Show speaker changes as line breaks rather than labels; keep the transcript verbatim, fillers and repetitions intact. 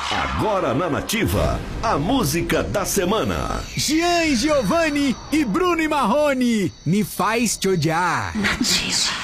Agora na Nativa, a música da semana.
Gian Giovanni e Bruno e Marrone, me faz te odiar.
Nativa.